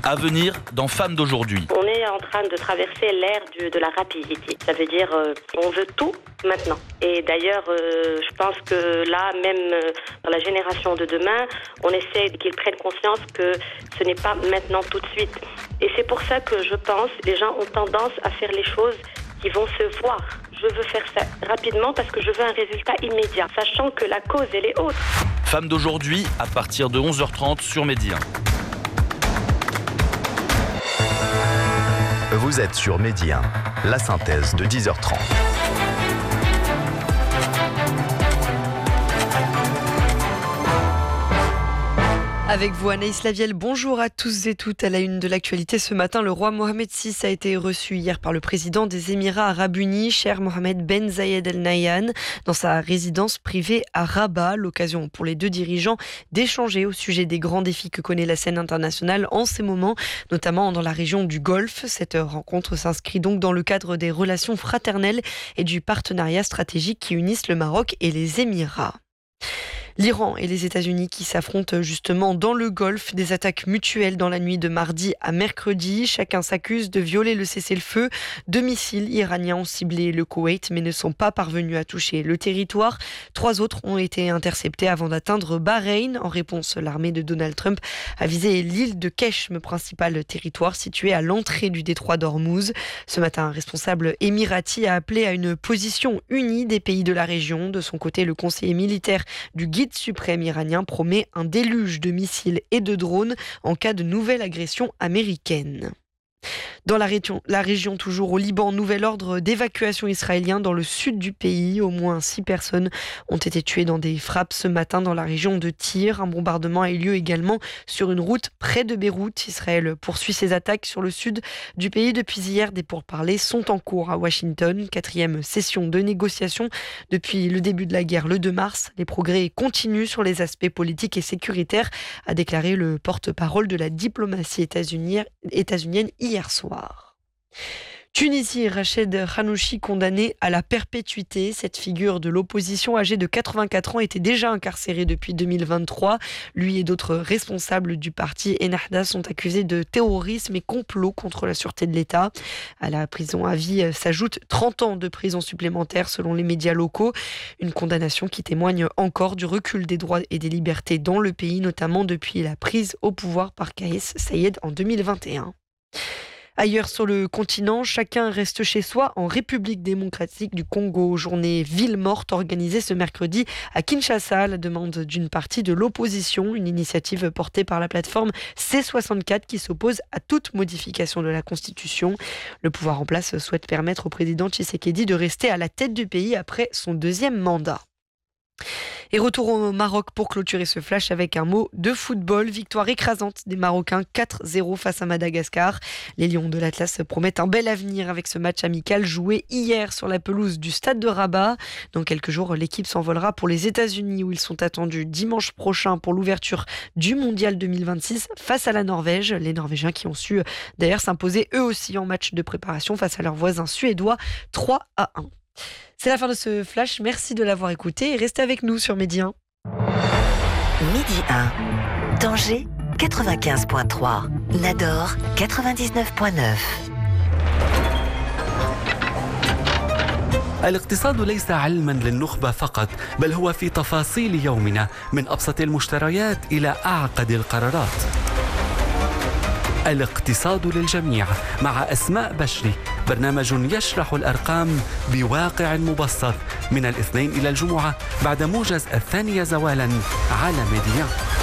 À venir dans Femmes d'aujourd'hui. On est en train de traverser l'ère de la rapidité. Ça veut dire on veut tout maintenant. Et d'ailleurs, je pense que là, même dans la génération de demain, on essaie qu'ils prennent conscience que ce n'est pas maintenant tout de suite. Et c'est pour ça que je pense que les gens ont tendance à faire les choses qui vont se voir. Je veux faire ça rapidement parce que je veux un résultat immédiat, sachant que la cause, elle est autre. Femmes d'aujourd'hui, à partir de 11h30 sur Medi 1. Vous êtes sur Medi 1, la synthèse de 10h30. Avec vous, Anaïs Lavielle, bonjour à tous et toutes. À la une de l'actualité ce matin, le roi Mohamed VI a été reçu hier par le président des Émirats Arabes Unis, Cheikh Mohamed Ben Zayed Al Nahyan, dans sa résidence privée à Rabat. L'occasion pour les deux dirigeants d'échanger au sujet des grands défis que connaît la scène internationale en ces moments, notamment dans la région du Golfe. Cette rencontre s'inscrit donc dans le cadre des relations fraternelles et du partenariat stratégique qui unissent le Maroc et les Émirats. L'Iran et les États-Unis qui s'affrontent justement dans le Golfe, des attaques mutuelles dans la nuit de mardi à mercredi. Chacun s'accuse de violer le cessez-le-feu. 2 missiles iraniens ont ciblé le Koweït mais ne sont pas parvenus à toucher le territoire. 3 autres ont été interceptés avant d'atteindre Bahreïn. En réponse, l'armée de Donald Trump a visé l'île de Keshm, principal territoire situé à l'entrée du détroit d'Ormuz. Ce matin, un responsable émirati a appelé à une position unie des pays de la région. De son côté, le conseiller militaire du guide suprême iranien promet un déluge de missiles et de drones en cas de nouvelle agression américaine. Dans la région toujours au Liban, nouvel ordre d'évacuation israélien dans le sud du pays. Au moins 6 personnes ont été tuées dans des frappes ce matin dans la région de Tyr. Un bombardement a eu lieu également sur une route près de Beyrouth. Israël poursuit ses attaques sur le sud du pays. Depuis hier, des pourparlers sont en cours à Washington. 4e session de négociation depuis le début de la guerre le 2 mars. Les progrès continuent sur les aspects politiques et sécuritaires, a déclaré le porte-parole de la diplomatie états-unienne hier soir. Tunisie, Rached Ghannouchi condamné à la perpétuité. Cette figure de l'opposition âgée de 84 ans était déjà incarcérée depuis 2023. Lui et d'autres responsables du parti Ennahda sont accusés de terrorisme et complot contre la sûreté de l'État. À la prison à vie s'ajoutent 30 ans de prison supplémentaire selon les médias locaux. Une condamnation qui témoigne encore du recul des droits et des libertés dans le pays, notamment depuis la prise au pouvoir par Kais Saied en 2021. Ailleurs sur le continent, chacun reste chez soi en République démocratique du Congo. Journée ville morte organisée ce mercredi à Kinshasa à la demande d'une partie de l'opposition. Une initiative portée par la plateforme C64 qui s'oppose à toute modification de la Constitution. Le pouvoir en place souhaite permettre au président Tshisekedi de rester à la tête du pays après son 2e mandat. Et retour au Maroc pour clôturer ce flash avec un mot de football. Victoire écrasante des Marocains 4-0 face à Madagascar. Les Lions de l'Atlas promettent un bel avenir avec ce match amical joué hier sur la pelouse du stade de Rabat. Dans quelques jours, l'équipe s'envolera pour les États-Unis où ils sont attendus dimanche prochain pour l'ouverture du Mondial 2026 face à la Norvège. Les Norvégiens qui ont su d'ailleurs s'imposer eux aussi en match de préparation face à leurs voisins suédois 3-1. C'est la fin de ce flash, merci de l'avoir écouté et restez avec nous sur Medi 1. Medi 1, Tanger 95.3, Nador 99.9. الاقتصاد ليس علما للنخبة فقط، بل هو في تفاصيل يومنا من أبسط المشتريات إلى أعقد القرارات. الاقتصاد للجميع مع أسماء بشري، برنامج يشرح الأرقام بواقع مبسط من الاثنين إلى الجمعة بعد موجز 2 زوالا على ميديا.